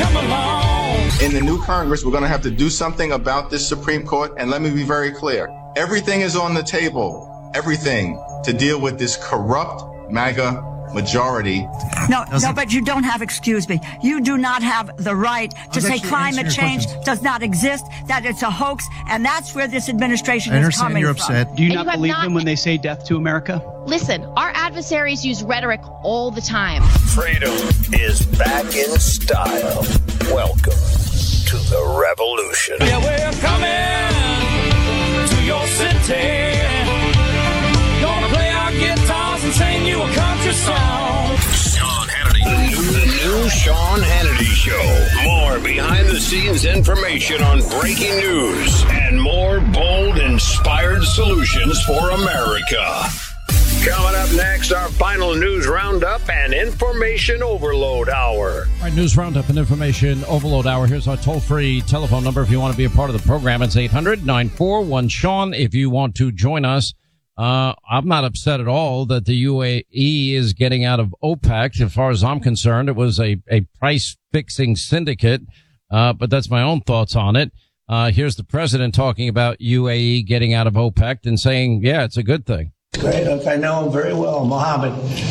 come along. In the new Congress, we're going to have to do something about this Supreme Court. And let me be very clear. Everything is on the table. Everything to deal with this corrupt MAGA majority. No, but you don't have, excuse me, you do not have the right to say climate change does not exist, that it's a hoax, and that's where this administration is coming you're from. upset. Do you not believe them when they say death to America? Listen, our adversaries use rhetoric all the time. Freedom is back in style. Welcome to the revolution. Yeah, we're coming to your city. Gonna play our guitars and sing you a country song. Sean Hannity. The new Sean Hannity Show. More behind-the-scenes information on breaking news and more bold, inspired solutions for America. Coming up next, our final news roundup and information overload hour. All right, news roundup and information overload hour. Here's our toll-free telephone number if you want to be a part of the program. It's 800-941-SEAN. If you want to join us, I'm not upset at all that the UAE is getting out of OPEC. As far as I'm concerned, it was a price-fixing syndicate, but that's my own thoughts on it. Here's the president talking about UAE getting out of OPEC and saying, yeah, it's a good thing. Great. Look, I know him very well, Mohammed,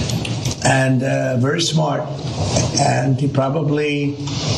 and very smart. And he probably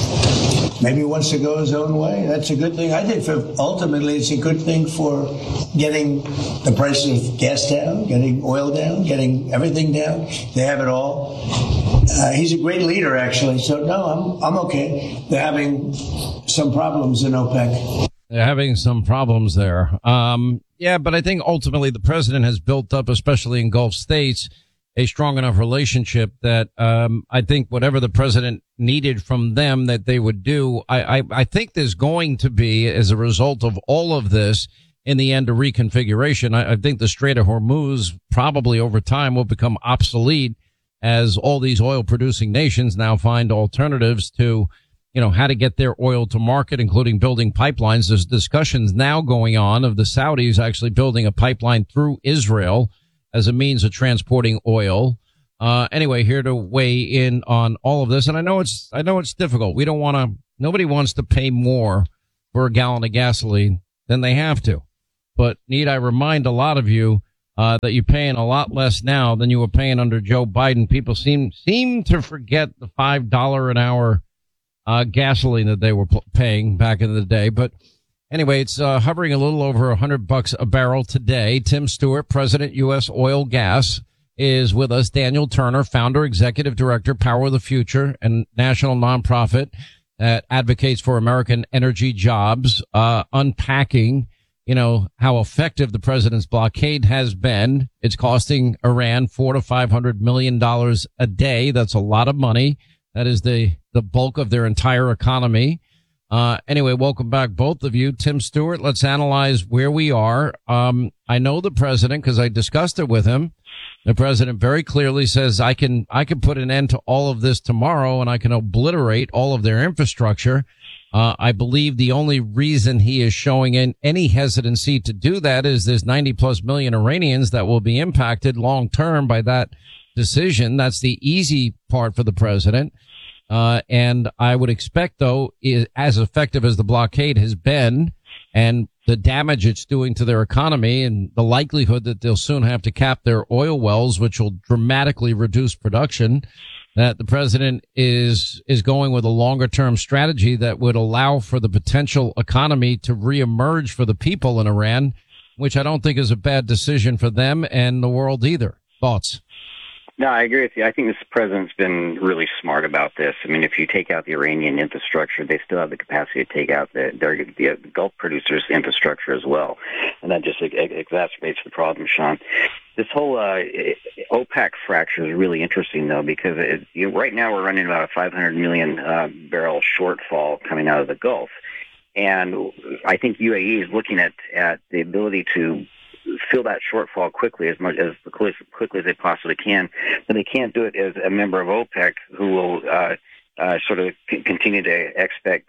maybe wants to go his own way. That's a good thing. I think ultimately it's a good thing for getting the price of gas down, getting oil down, getting everything down. They have it all. He's a great leader, actually. So, no, I'm okay. They're having some problems in OPEC. They're having some problems there. Yeah, but I think ultimately the president has built up, especially in Gulf states, a strong enough relationship that I think whatever the president needed from them that they would do. I think there's going to be, as a result of all of this, in the end, a reconfiguration. I think the Strait of Hormuz probably over time will become obsolete as all these oil producing nations now find alternatives to, you know, how to get their oil to market, including building pipelines. There's discussions now going on of the Saudis actually building a pipeline through Israel as a means of transporting oil. Anyway, here to weigh in on all of this. And I know it's difficult. Nobody wants to pay more for a gallon of gasoline than they have to. But need I remind a lot of you, that you're paying a lot less now than you were paying under Joe Biden. People seem to forget the $5 an hour gasoline that they were paying back in the day. But anyway, it's hovering a little over $100 a barrel today. Tim Stewart, President, U.S. Oil Gas, is with us. Daniel Turner, founder, executive director, Power of the Future, and national nonprofit that advocates for American energy jobs, unpacking, you know, how effective the president's blockade has been. It's costing Iran $400 to $500 million a day. That's a lot of money. That is the bulk of their entire economy. Anyway, welcome back, both of you. Tim Stewart, let's analyze where we are. I know the president because I discussed it with him. The president very clearly says I can put an end to all of this tomorrow and I can obliterate all of their infrastructure. I believe the only reason he is showing any hesitancy to do that is there's 90 plus million Iranians that will be impacted long term by that decision. That's the easy part for the president. And I would expect, though, as effective as the blockade has been and the damage it's doing to their economy and the likelihood that they'll soon have to cap their oil wells, which will dramatically reduce production, that the president is going with a longer term strategy that would allow for the potential economy to reemerge for the people in Iran, which I don't think is a bad decision for them and the world either. Thoughts? No, I agree with you. I think this president's been really smart about this. I mean, if you take out the Iranian infrastructure, they still have the capacity to take out the Gulf producers' infrastructure as well. And that just exacerbates the problem, Sean. This whole OPEC fracture is really interesting, though, because right now we're running about a 500 million barrel shortfall coming out of the Gulf. And I think UAE is looking at the ability to fill that shortfall quickly as quickly as they possibly can, but they can't do it as a member of OPEC who will sort of continue to expect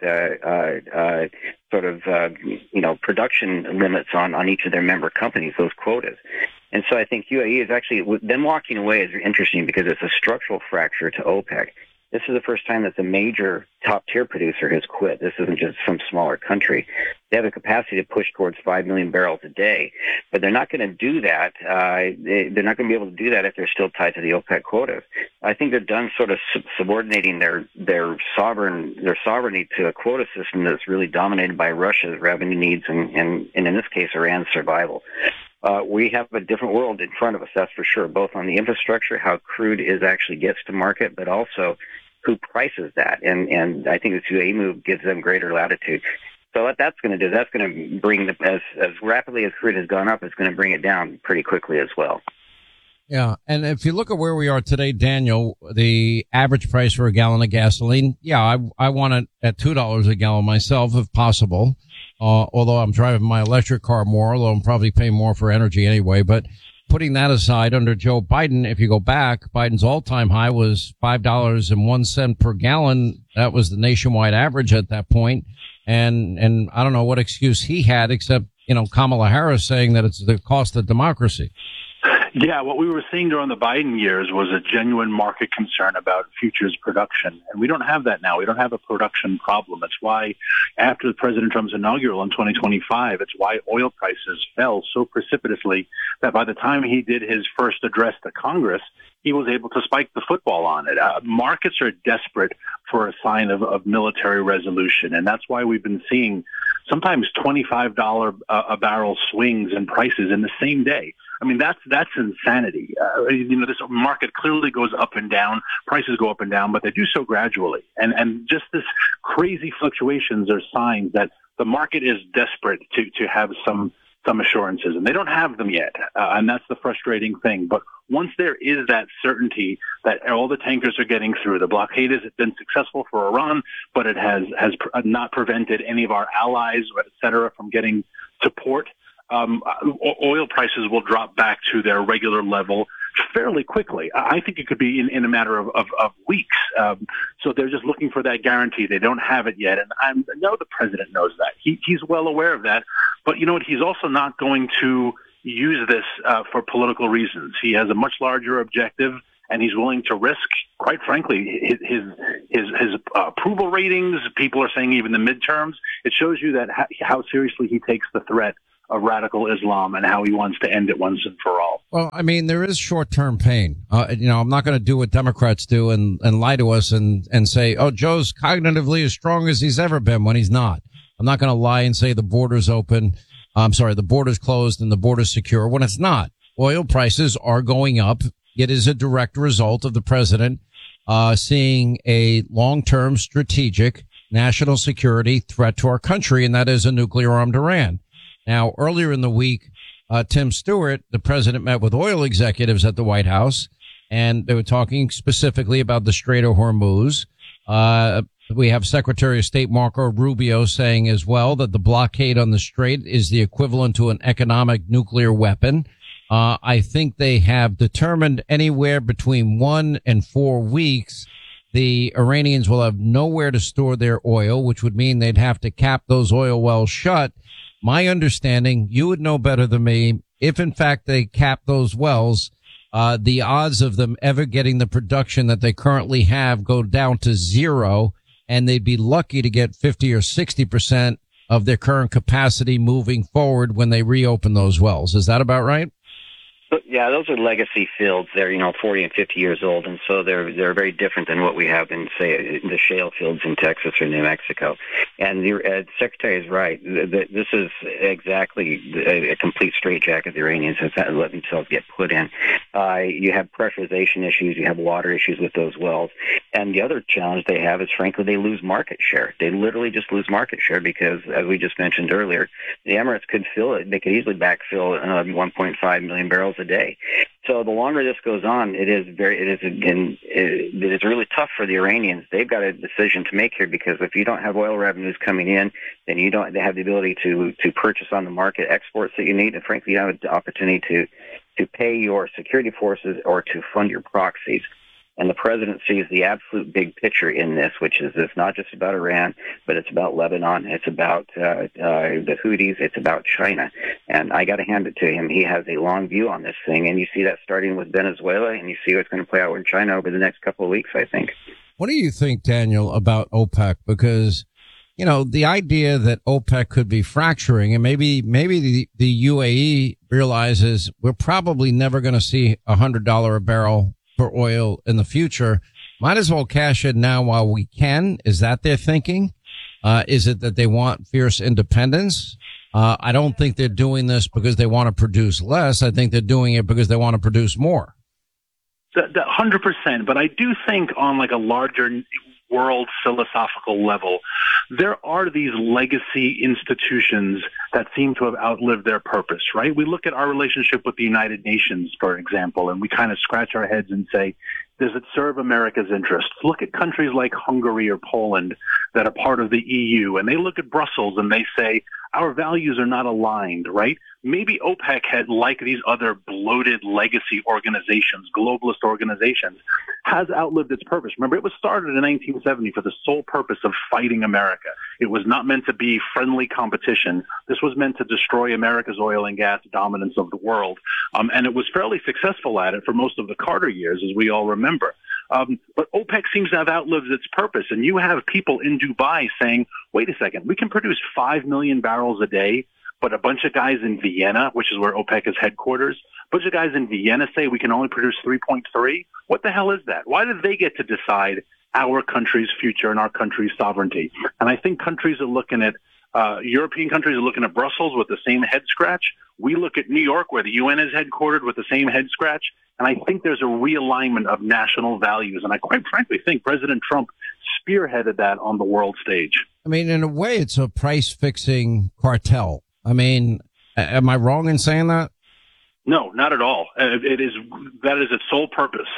production limits on each of their member companies, those quotas. And so I think UAE is actually, them walking away is interesting because it's a structural fracture to OPEC. This is the first time that the major top-tier producer has quit. This isn't just some smaller country. They have a capacity to push towards 5 million barrels a day, but they're not going to do that. They're not going to be able to do that if they're still tied to the OPEC quotas. I think they're done sort of subordinating their sovereignty to a quota system that's really dominated by Russia's revenue needs and in this case, Iran's survival. We have a different world in front of us, that's for sure, both on the infrastructure, how crude actually gets to market, but also who prices that. And I think the 2A move gives them greater latitude. So what that's going to do, that's going to bring as rapidly as crude has gone up, it's going to bring it down pretty quickly as well. Yeah. And if you look at where we are today, Daniel, the average price for a gallon of gasoline, I want it at $2 a gallon myself if possible. Although I'm driving my electric car more, although I'm probably paying more for energy anyway. But putting that aside, under Joe Biden, if you go back, Biden's all-time high was $5.01 per gallon. That was the nationwide average at that point. And I don't know what excuse he had except, Kamala Harris saying that it's the cost of democracy. Yeah, what we were seeing during the Biden years was a genuine market concern about futures production. And we don't have that now. We don't have a production problem. That's why after President Trump's inaugural in 2025, it's why oil prices fell so precipitously that by the time he did his first address to Congress, he was able to spike the football on it. Markets are desperate for a sign of military resolution. And that's why we've been seeing sometimes $25 a barrel swings in prices in the same day. I mean, that's insanity. This market clearly goes up and down. Prices go up and down, but they do so gradually. And just this crazy fluctuations are signs that the market is desperate to have some assurances, and they don't have them yet. And that's the frustrating thing. But once there is that certainty that all the tankers are getting through, the blockade has been successful for Iran, but it has not prevented any of our allies, et cetera, from getting support. Oil prices will drop back to their regular level fairly quickly. I think it could be in a matter of weeks. So they're just looking for that guarantee. They don't have it yet. And I know the president knows that. He's well aware of that. But you know what? He's also not going to use this for political reasons. He has a much larger objective, and he's willing to risk, quite frankly, his approval ratings. People are saying even the midterms. It shows you that how seriously he takes the threat of radical Islam and how he wants to end it once and for all. Well, I mean, there is short-term pain. I'm not going to do what Democrats do and lie to us and say, oh, Joe's cognitively as strong as he's ever been when he's not. I'm not going to lie and say the border's open. The border's closed and the border's secure when it's not. Oil prices are going up. It is a direct result of the president seeing a long-term strategic national security threat to our country, and that is a nuclear-armed Iran. Now, earlier in the week, Tim Stewart, the president, met with oil executives at the White House, and they were talking specifically about the Strait of Hormuz. We have Secretary of State Marco Rubio saying as well that the blockade on the strait is the equivalent to an economic nuclear weapon. I think they have determined anywhere between 1 and 4 weeks the Iranians will have nowhere to store their oil, which would mean they'd have to cap those oil wells shut. My understanding, you would know better than me, if in fact they cap those wells, the odds of them ever getting the production that they currently have go down to zero, and they'd be lucky to get 50 or 60% of their current capacity moving forward when they reopen those wells. Is that about right? Yeah, those are legacy fields. They're 40 and 50 years old, and so they're very different than what we have in, say, the shale fields in Texas or New Mexico. And the Secretary is right. This is exactly a complete straitjacket the Iranians have let themselves get put in. You have pressurization issues, you have water issues with those wells, and the other challenge they have is, frankly, they lose market share. They literally just lose market share because, as we just mentioned earlier, the Emirates could fill it. They could easily backfill 1.5 million barrels a day. So the longer this goes on, it is really tough for the Iranians. They've got a decision to make here, because if you don't have oil revenues coming in, then they have the ability to purchase on the market exports that you need, and frankly, you have the opportunity to pay your security forces or to fund your proxies. And the president sees the absolute big picture in this, which is it's not just about Iran, but it's about Lebanon, it's about the Houthis, it's about China. And I got to hand it to him. He has a long view on this thing, and you see that starting with Venezuela, and you see what's going to play out with China over the next couple of weeks, I think. What do you think, Daniel, about OPEC? Because, you know, the idea that OPEC could be fracturing, and maybe the UAE realizes we're probably never going to see $100 a barrel for oil in the future. Might as well cash in now while we can. Is that their thinking? Is it that they want fierce independence? I don't think they're doing this because they want to produce less. I think they're doing it because they want to produce more. 100%. But I do think on like a larger world philosophical level, there are these legacy institutions that seem to have outlived their purpose, right? We look at our relationship with the United Nations, for example, and we kind of scratch our heads and say, does it serve America's interests? Look at countries like Hungary or Poland that are part of the EU, and they look at Brussels and they say, our values are not aligned, right? Maybe OPEC had, like these other bloated legacy organizations, globalist organizations, has outlived its purpose. Remember, it was started in 1970 for the sole purpose of fighting America. It was not meant to be friendly competition. This was meant to destroy America's oil and gas dominance of the world. And it was fairly successful at it for most of the Carter years, as we all remember. But OPEC seems to have outlived its purpose. And you have people in Dubai saying, wait a second, we can produce 5 million barrels a day, but a bunch of guys in Vienna, which is where OPEC is headquarters, a bunch of guys in Vienna say we can only produce 3.3. What the hell is that? Why do they get to decide our country's future and our country's sovereignty? And I think countries are looking at European countries are looking at Brussels with the same head scratch. We look at New York, where the UN is headquartered, with the same head scratch. And I think there's a realignment of national values. And I quite frankly think President Trump spearheaded that on the world stage. I mean, in a way, it's a price-fixing cartel. I mean, am I wrong in saying that? No, not at all. That is its sole purpose.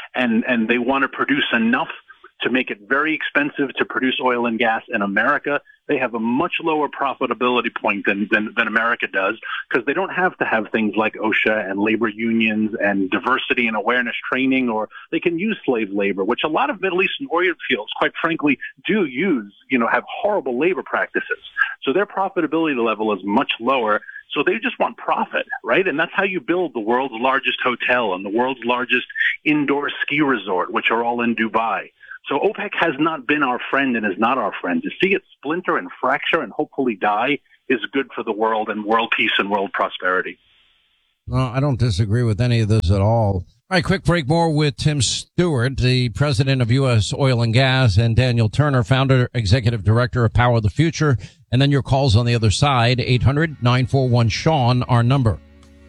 And they want to produce enough to make it very expensive to produce oil and gas in America. They have a much lower profitability point than America does, because they don't have to have things like OSHA and labor unions and diversity and awareness training, or they can use slave labor, which a lot of Middle Eastern oil fields, quite frankly, do use, have horrible labor practices. So their profitability level is much lower. So they just want profit, right? And that's how you build the world's largest hotel and the world's largest indoor ski resort, which are all in Dubai. So OPEC has not been our friend and is not our friend. To see it splinter and fracture and hopefully die is good for the world and world peace and world prosperity. Well, I don't disagree with any of this at all. All right, quick break. More with Tim Stewart, the president of U.S. Oil and Gas, and Daniel Turner, founder, executive director of Power the Future. And then your calls on the other side, 800-941-SEAN, our number.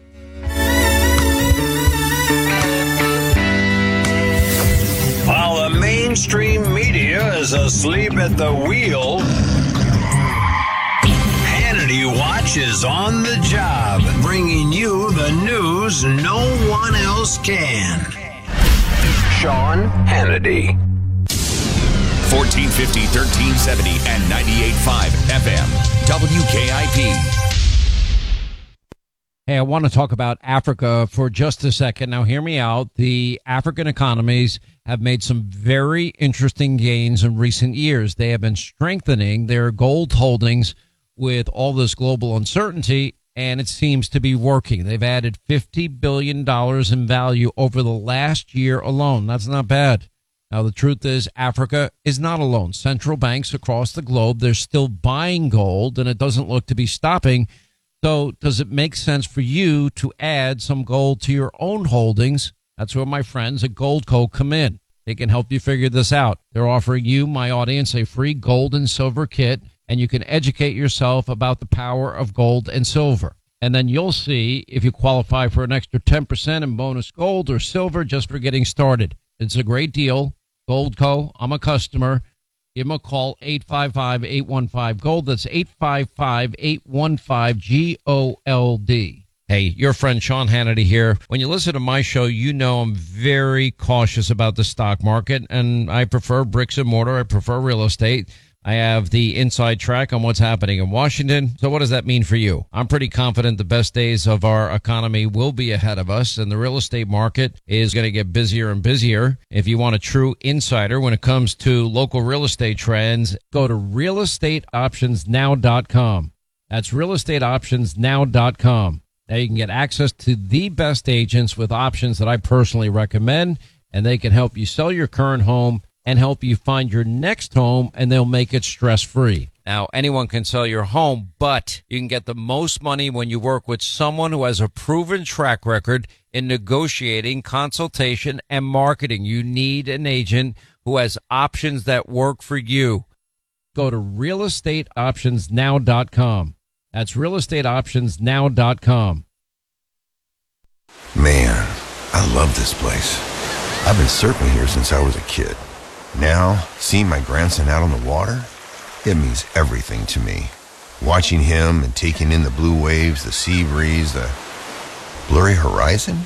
While the mainstream media is asleep at the wheel, Hannity Watch is on the job, bringing you the news no one else can. Sean Hannity. 1450, 1370, and 98.5 FM. WKIP. Hey, I want to talk about Africa for just a second. Now, hear me out. The African economies have made some very interesting gains in recent years. They have been strengthening their gold holdings with all this global uncertainty, and it seems to be working. They've added $50 billion in value over the last year alone. That's not bad. Now, the truth is Africa is not alone. Central banks across the globe, they're still buying gold, and it doesn't look to be stopping. So does it make sense for you to add some gold to your own holdings? That's where my friends at Goldco come in. They can help you figure this out. They're offering you, my audience, a free gold and silver kit, and you can educate yourself about the power of gold and silver. And then you'll see if you qualify for an extra 10% in bonus gold or silver just for getting started. It's a great deal. Goldco, I'm a customer. Give them a call, 855-815-GOLD. That's 855-815-GOLD. Hey, your friend Sean Hannity here. When you listen to my show, you know I'm very cautious about the stock market, and I prefer bricks and mortar. I prefer real estate. I have the inside track on what's happening in Washington. So what does that mean for you? I'm pretty confident the best days of our economy will be ahead of us, and the real estate market is going to get busier and busier. If you want a true insider when it comes to local real estate trends, go to realestateoptionsnow.com. That's realestateoptionsnow.com. Now you can get access to the best agents with options that I personally recommend, and they can help you sell your current home and help you find your next home, and they'll make it stress-free. Now, anyone can sell your home, but you can get the most money when you work with someone who has a proven track record in negotiating, consultation, and marketing. You need an agent who has options that work for you. Go to realestateoptionsnow.com. That's realestateoptionsnow.com. Man, I love this place. I've been surfing here since I was a kid. Now, seeing my grandson out on the water, it means everything to me. Watching him and taking in the blue waves, the sea breeze, the blurry horizon.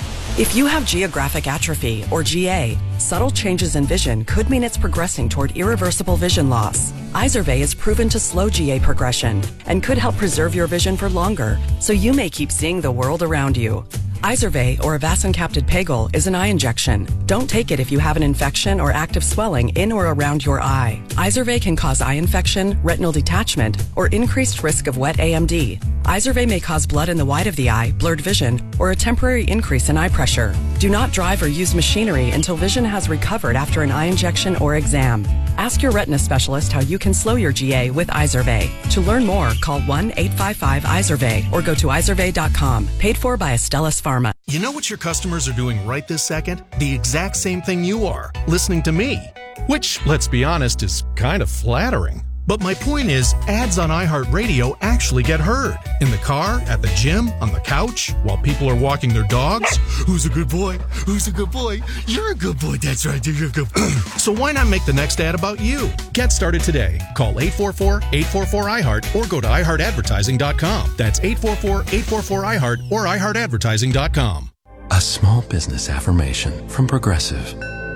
If you have geographic atrophy, or GA, subtle changes in vision could mean it's progressing toward irreversible vision loss. Izervay is proven to slow GA progression and could help preserve your vision for longer, so you may keep seeing the world around you. Izervay, or avacincaptad pegol, is an eye injection. Don't take it if you have an infection or active swelling in or around your eye. Izervay can cause eye infection, retinal detachment, or increased risk of wet AMD. Izervay may cause blood in the white of the eye, blurred vision, or a temporary increase in eye pressure. Do not drive or use machinery until vision has recovered after an eye injection or exam. Ask your retina specialist how you can slow your GA with Izervay. To learn more, call 1-855-IZERVAY or go to izervay.com. Paid for by Astellas Pharma. You know what your customers are doing right this second? The exact same thing you are, listening to me. Which, let's be honest, is kind of flattering. But my point is, ads on iHeartRadio actually get heard. In the car, at the gym, on the couch, while people are walking their dogs. Who's a good boy? Who's a good boy? You're a good boy. That's right. You're a good boy. So why not make the next ad about you? Get started today. Call 844-844-iHeart or go to iHeartAdvertising.com. That's 844-844-iHeart or iHeartAdvertising.com. A small business affirmation from Progressive.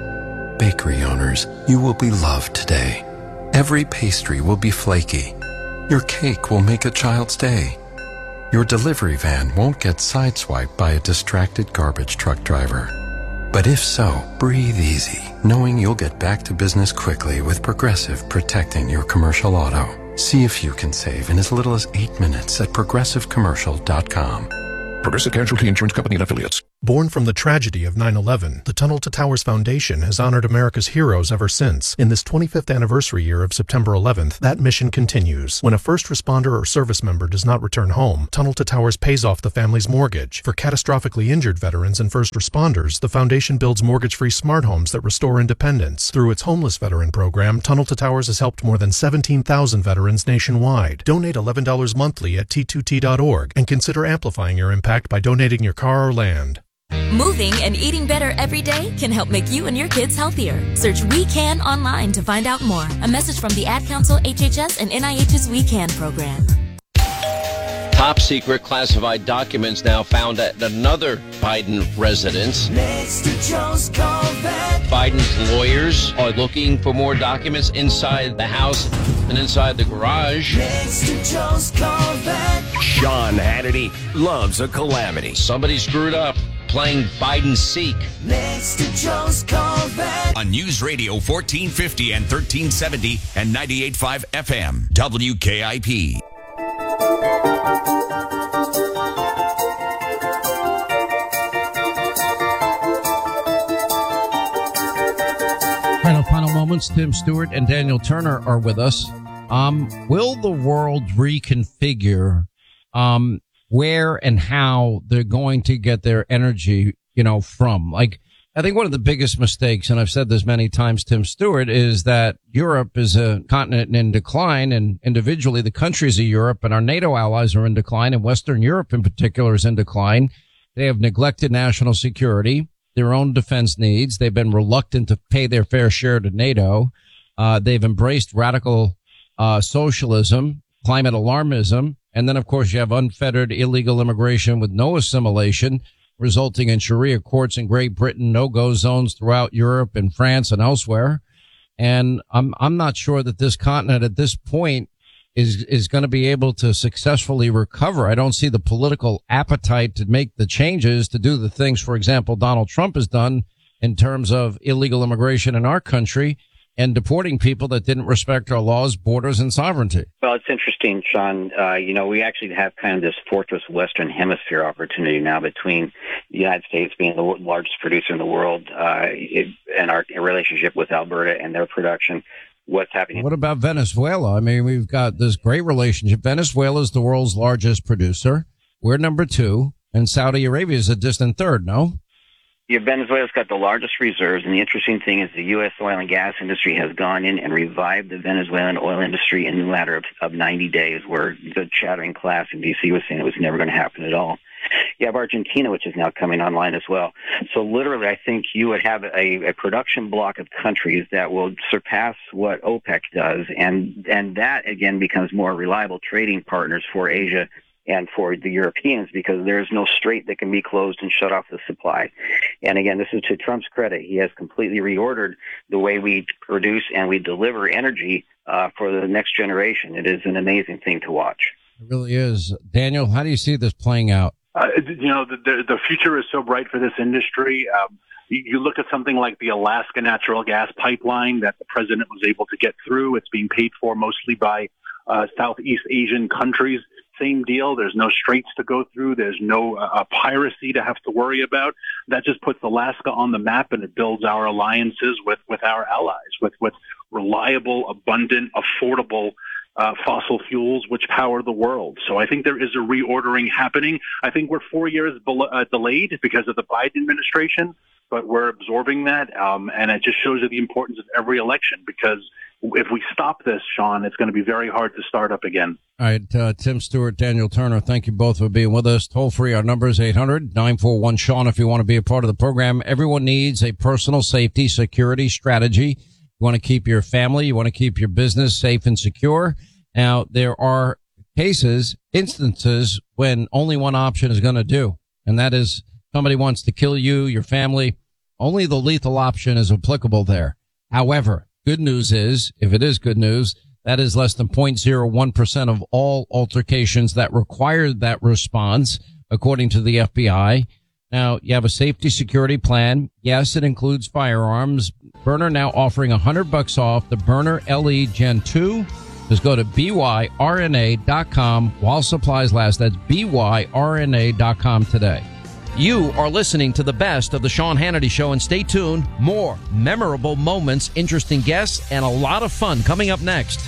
Bakery owners, you will be loved today. Every pastry will be flaky. Your cake will make a child's day. Your delivery van won't get sideswiped by a distracted garbage truck driver. But if so, breathe easy, knowing you'll get back to business quickly with Progressive protecting your commercial auto. See if you can save in as little as 8 minutes at progressivecommercial.com. Progressive Casualty Insurance Company and Affiliates. Born from the tragedy of 9/11, the Tunnel to Towers Foundation has honored America's heroes ever since. In this 25th anniversary year of September 11th, that mission continues. When a first responder or service member does not return home, Tunnel to Towers pays off the family's mortgage. For catastrophically injured veterans and first responders, the foundation builds mortgage-free smart homes that restore independence. Through its homeless veteran program, Tunnel to Towers has helped more than 17,000 veterans nationwide. Donate $11 monthly at T2T.org and consider amplifying your impact by donating your car or land. Moving and eating better every day can help make you and your kids healthier. Search We Can online to find out more. A message from the Ad Council, HHS, and NIH's We Can program. Top secret classified documents now found at another Biden residence. Next to Joe's Corvette. Biden's lawyers are looking for more documents inside the house and inside the garage. Next to Joe's Corvette. Sean Hannity loves a calamity. Somebody screwed up playing Biden-seek. Next to Joe's Corvette. On News Radio 1450 and 1370 and 98.5 FM, WKIP. Final moments. Tim Stewart and Daniel Turner are with us. Will the world reconfigure where and how they're going to get their energy, from? Like, I think one of the biggest mistakes, and I've said this many times, Tim Stewart, is that Europe is a continent in decline, and individually the countries of Europe and our NATO allies are in decline, and Western Europe in particular is in decline. They have neglected national security, their own defense needs. They've been reluctant to pay their fair share to NATO. They've embraced radical socialism, climate alarmism, and then, of course, you have unfettered illegal immigration with no assimilation, resulting in Sharia courts in Great Britain, no-go zones throughout Europe and France and elsewhere. And I'm not sure that this continent at this point is going to be able to successfully recover. I don't see the political appetite to make the changes, to do the things, for example, Donald Trump has done in terms of illegal immigration in our country. and deporting people that didn't respect our laws, borders, and sovereignty. Well, it's interesting, Sean. We actually have kind of this fortress Western Hemisphere opportunity now between the United States being the largest producer in the world and our relationship with Alberta and their production. What's happening? What about Venezuela? I mean, we've got this great relationship. Venezuela is the world's largest producer. We're number 2, and Saudi Arabia is a distant third, no? Yeah, Venezuela's got the largest reserves, and the interesting thing is the U.S. oil and gas industry has gone in and revived the Venezuelan oil industry in the matter of 90 days, where the chattering class in D.C. was saying it was never going to happen at all. You have Argentina, which is now coming online as well. So literally, I think you would have a production block of countries that will surpass what OPEC does, and that, again, becomes more reliable trading partners for Asia and for the Europeans, because there's no strait that can be closed and shut off the supply. And again, this is to Trump's credit. He has completely reordered the way we produce and we deliver energy for the next generation. It is an amazing thing to watch. It really is. Daniel, how do you see this playing out? The future is so bright for this industry. You look at something like the Alaska natural gas pipeline that the president was able to get through. It's being paid for mostly by Southeast Asian countries. Same deal. There's no straits to go through. There's no piracy to have to worry about. That just puts Alaska on the map, and it builds our alliances with our allies, with reliable, abundant, affordable fossil fuels which power the world. So I think there is a reordering happening. I think we're 4 years delayed because of the Biden administration, but we're absorbing that, and it just shows you the importance of every election, because if we stop this, Sean, it's going to be very hard to start up again. All right, Tim Stewart, Daniel Turner, thank you both for being with us. Toll free, our number is 800-941-SEAN if you want to be a part of the program. Everyone needs a personal safety security strategy. You want to keep your family, you want to keep your business safe and secure. Now, there are instances when only one option is going to do, and that is somebody wants to kill you, your family. Only the lethal option is applicable there. However, good news is, if it is good news, that is less than 0.01% of all altercations that require that response, according to the FBI. Now, you have a safety security plan. Yes, it includes firearms. Byrna now offering $100 off the Byrna LE Gen 2. Just go to byrna.com while supplies last. That's byrna.com today. You are listening to the best of the Sean Hannity Show, and stay tuned. More memorable moments, interesting guests, and a lot of fun coming up next.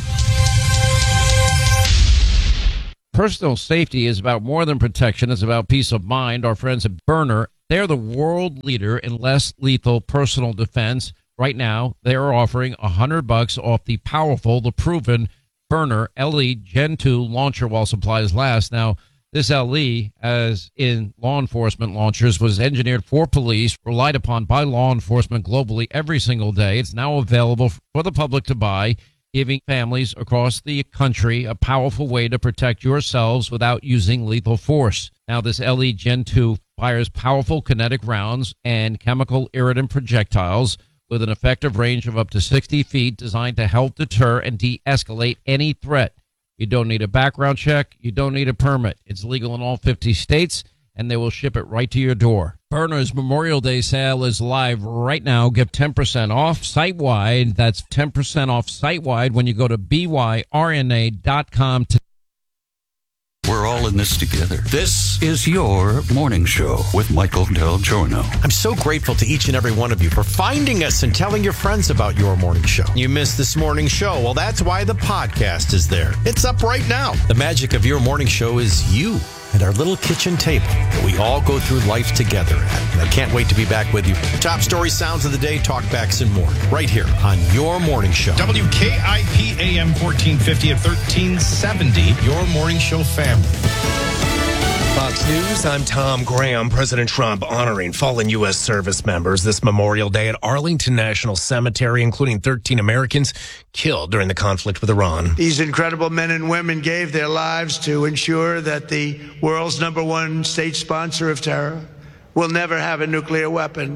Personal safety is about more than protection. It's about peace of mind. Our friends at Byrna, they're the world leader in less lethal personal defense. Right now, they are offering $100 off the powerful, the proven Byrna LE Gen 2 launcher while supplies last. Now, this LE, as in law enforcement launchers, was engineered for police, relied upon by law enforcement globally every single day. It's now available for the public to buy, giving families across the country a powerful way to protect yourselves without using lethal force. Now, this LE Gen 2 fires powerful kinetic rounds and chemical irritant projectiles with an effective range of up to 60 feet, designed to help deter and de-escalate any threat. You don't need a background check. You don't need a permit. It's legal in all 50 states, and they will ship it right to your door. Byrna's Memorial Day sale is live right now. Get 10% off site-wide. That's 10% off site-wide when you go to byrna.com today. We're all in this together. This is your morning show with Michael Del Giorno. I'm so grateful to each and every one of you for finding us and telling your friends about your morning show. You missed this morning show? Well, that's why the podcast is there. It's up right now. The magic of your morning show is you and our little kitchen table that we all go through life together at. And I can't wait to be back with you. Top story, sounds of the day, talkbacks, and more. Right here on your morning show. WKIP AM 1450 at 1370. Your morning show family. Fox News, I'm Tom Graham. President Trump honoring fallen U.S. service members this Memorial Day at Arlington National Cemetery, including 13 Americans killed during the conflict with Iran. These incredible men and women gave their lives to ensure that the world's #1 state sponsor of terror will never have a nuclear weapon.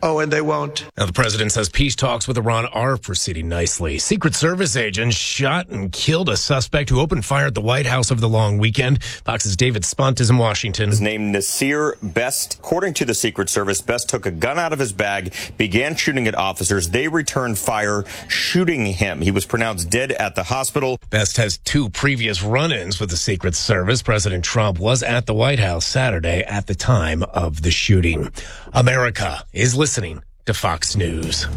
Oh, and they won't. Now, the president says peace talks with Iran are proceeding nicely. Secret Service agents shot and killed a suspect who opened fire at the White House over the long weekend. Fox's David Spunt is in Washington. His name Nasir Best. According to the Secret Service, Best took a gun out of his bag, began shooting at officers. They returned fire, shooting him. He was pronounced dead at the hospital. Best has 2 previous run-ins with the Secret Service. President Trump was at the White House Saturday at the time of the shooting. America is listening to Fox News.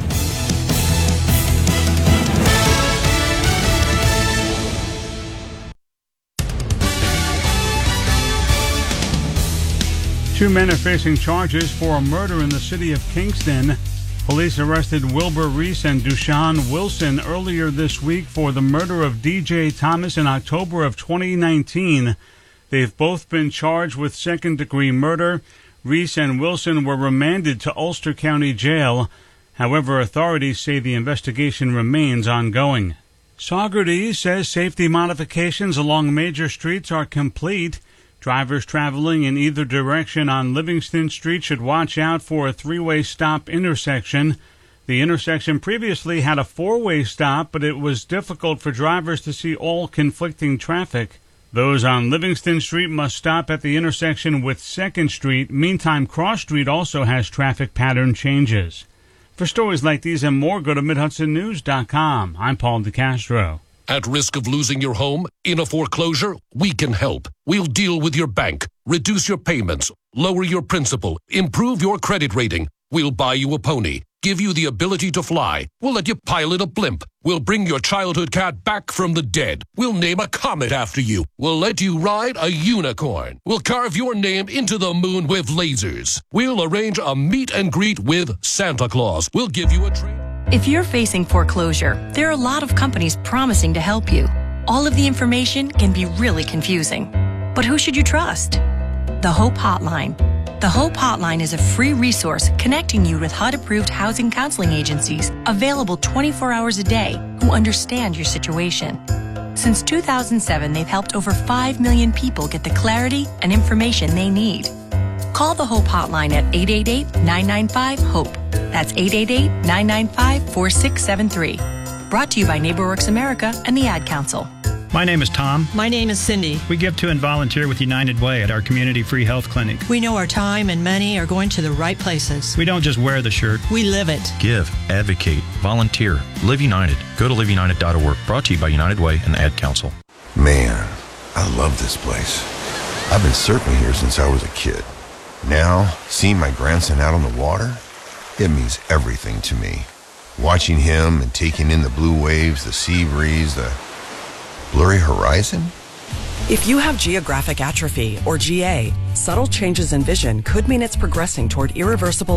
Two men are facing charges for a murder in the city of Kingston. Police arrested Wilbur Reese and Dushan Wilson earlier this week for the murder of DJ Thomas in October of 2019. They've both been charged with second-degree murder. Reese and Wilson were remanded to Ulster County Jail. However, authorities say the investigation remains ongoing. Saugerties says safety modifications along major streets are complete. Drivers traveling in either direction on Livingston Street should watch out for a 3-way stop intersection. The intersection previously had a 4-way stop, but it was difficult for drivers to see all conflicting traffic. Those on Livingston Street must stop at the intersection with 2nd Street. Meantime, Cross Street also has traffic pattern changes. For stories like these and more, go to MidHudsonNews.com. I'm Paul DeCastro. At risk of losing your home in a foreclosure? We can help. We'll deal with your bank, reduce your payments, lower your principal, improve your credit rating. We'll buy you a pony, give you the ability to fly. We'll let you pilot a blimp. We'll bring your childhood cat back from the dead. We'll name a comet after you. We'll let you ride a unicorn. We'll carve your name into the moon with lasers. We'll arrange a meet and greet with Santa Claus. We'll give you a trade. If you're facing foreclosure, there are a lot of companies promising to help you. All of the information can be really confusing. But who should you trust? The Hope Hotline. The Hope Hotline is a free resource connecting you with HUD-approved housing counseling agencies available 24 hours a day who understand your situation. Since 2007, they've helped over 5 million people get the clarity and information they need. Call the Hope Hotline at 888-995-HOPE. That's 888-995-4673. Brought to you by NeighborWorks America and the Ad Council. My name is Tom. My name is Cindy. We give to and volunteer with United Way at our community free health clinic. We know our time and money are going to the right places. We don't just wear the shirt. We live it. Give, advocate, volunteer, Live United. Go to liveunited.org. Brought to you by United Way and the Ad Council. Man, I love this place. I've been surfing here since I was a kid. Now, seeing my grandson out on the water, it means everything to me. Watching him and taking in the blue waves, the sea breeze, the blurry horizon. If you have geographic atrophy or GA, subtle changes in vision could mean it's progressing toward irreversible